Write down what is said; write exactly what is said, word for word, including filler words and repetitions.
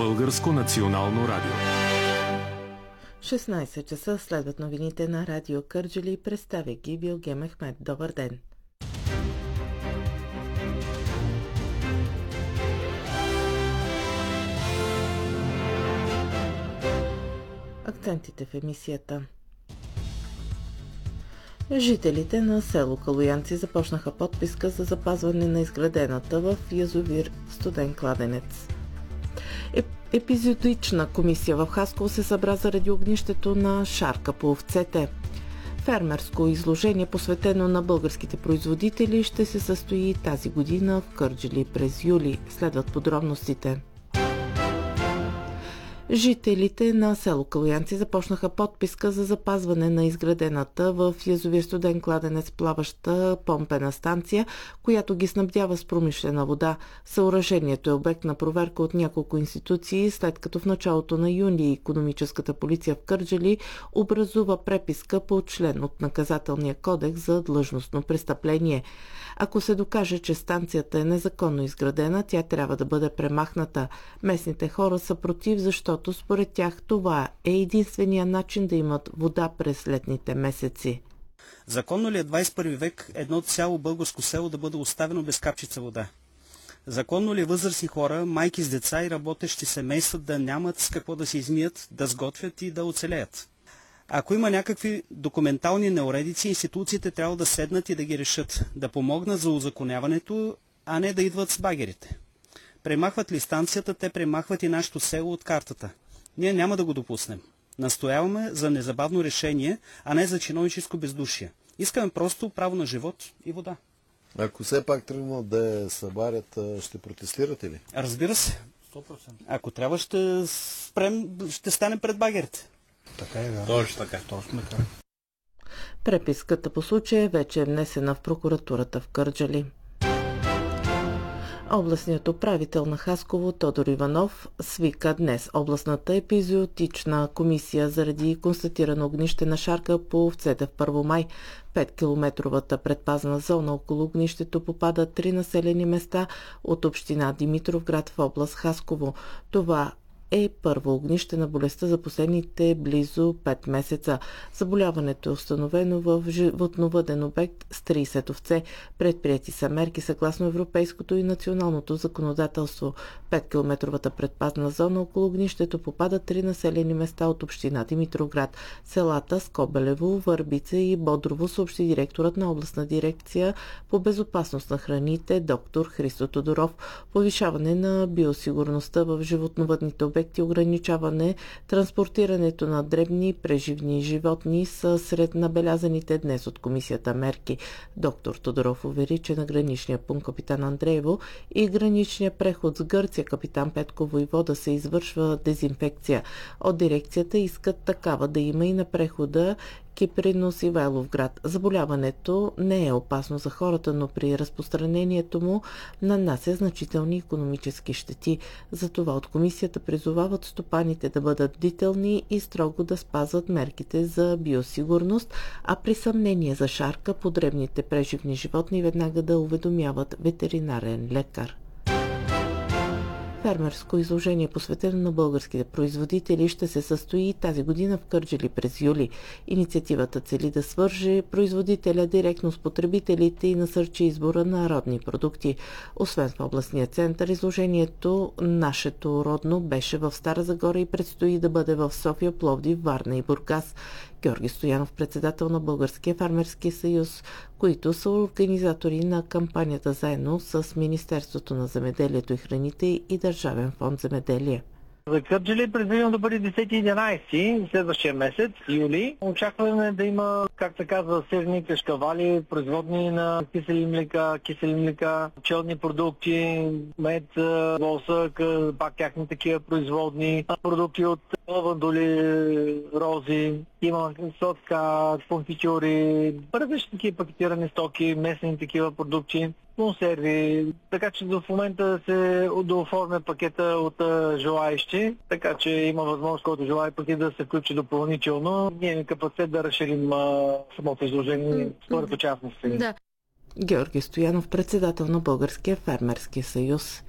Българско национално радио. шестнайсет часа следват новините на Радио Кърджали. Представя ги Билгем Ахмед. Добър ден! Акцентите в емисията. Жителите на село Калоянци започнаха подписка за запазване на изградената в язовир Студен кладенец. Епизодична комисия в Хасково се събра заради огнището на шарка по овцете. Фермерско изложение, посветено на българските производители, ще се състои тази година в Кърджали през юли. Следват подробностите. Жителите на село Калоянци започнаха подписка за запазване на изградената в язовир Студен кладенец плаваща помпена станция, която ги снабдява с промишлена вода. Съоръжението е обект на проверка от няколко институции, след като в началото на юни икономическата полиция в Кърджали образува преписка по член от Наказателния кодекс за длъжностно престъпление. Ако се докаже, че станцията е незаконно изградена, тя трябва да бъде премахната. Местните хора са против, защото според тях това е единствения начин да имат вода през летните месеци. Законно ли е двайсет и първи век едно цяло българско село да бъде оставено без капчица вода? Законно ли е възрастни хора, майки с деца и работещи семейства да нямат с какво да се измият, да сготвят и да оцелеят? Ако има някакви документални неуредици, институциите трябва да седнат и да ги решат, да помогнат за узаконяването, а не да идват с багерите. Премахват ли станцията, те премахват и нашето село от картата. Ние няма да го допуснем. Настояваме за незабавно решение, а не за чиновническо бездушие. Искаме просто право на живот и вода. Ако все пак тръгнат да я събарят, ще протестирате ли? Разбира се. сто процента. Ако трябва, ще спрем, ще станем пред багерите. Така е, да. Точно така. Точно така. Преписката по случая вече е внесена в прокуратурата в Кърджали. Областният управител на Хасково Тодор Иванов свика днес областната епизодична комисия заради констатирано огнище на шарка по овцете в Първомай. петкилометровата предпазна зона около огнището попадат три населени места от община Димитровград в област Хасково. Това е първо огнище на болестта за последните близо пет месеца. Заболяването е установено в животновъден обект с трийсет овце. Предприети са мерки съгласно европейското и националното законодателство. петкилометровата предпазна зона около огнището попадат три населени места от община Димитровград. Селата Скобелево, Върбица и Бодрово, съобщи директорът на областна дирекция по безопасност на храните доктор Христо Тодоров. Повишаване на биосигурността в животновъдните обекти и ограничаване транспортирането на дребни преживни животни са сред набелязаните днес от комисията мерки. Доктор Тодоров увери, че на граничния пункт Капитан Андреево и граничния преход с Гърция Капитан Петко Войвода се извършва дезинфекция. От дирекцията искат такава да има и на прехода Кипринос Ивайловград. Заболяването не е опасно за хората, но при разпространението му нанася значителни икономически щети. Затова от комисията призовават стопаните да бъдат бдителни и строго да спазват мерките за биосигурност, а при съмнение за шарка по дребните преживни животни веднага да уведомяват ветеринарен лекар. Фермерско изложение, посветено на българските производители, ще се състои тази година в Кърджали през юли. Инициативата цели да свърже производителя директно с потребителите и насърчи избора на родни продукти. Освен в областния център, изложението "Нашето родно" беше в Стара Загора и предстои да бъде в София, Пловдив, Варна и Бургас. Георги Стоянов, председател на Българския фермерски съюз, които са организатори на кампанията заедно с Министерството на земеделието и храните и Държавен фонд земеделие. За Кърджали е предвидено да бъде десети и единайсети следващия месец, юли. Очакваме да има, как се казва, сирни, кашкавали, производни на кисели млека, кисели млека, пчелни продукти, мед, волсък, пак тяхни такива производни, продукти от лавандули, рози. Има сладка, конфитюри, различни такива пакетирани стоки, местни такива продукти, консерви. Така че в момента се дооформя пакета от желаещи, така че има възможност, който желая пакет да се включи допълнително. Ние имаме капацитет да разширим а, самото изложение според участниците. Да. Георги Стоянов, председател на Българския фермерски съюз.